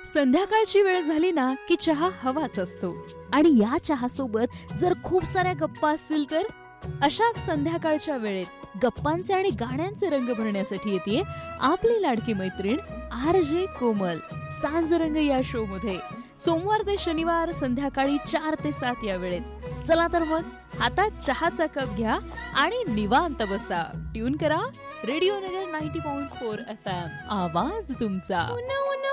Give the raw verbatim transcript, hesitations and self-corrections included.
संध्याकाळची वेळ झाली ना की चहा हवाच असतो आणि या चहा सोबत जर खूप साऱ्या गप्पा असतील तर अशाच संध्याकाळच्या वेळेत गप्पांचे आणि गाण्यांचे रंग भरण्यासाठी येते आपली लाडकी मैत्रीण आर जे कोमल. सांजरंग या शो मध्ये सोमवार ते शनिवार संध्याकाळी चार ते सात या वेळेत. चला तर मग हातात चहाचा कप घ्या आणि निवांत बसा. ट्यून करा रेडिओ नगर नव्वद पॉइंट चार एफ एम. आवाज तुमचा.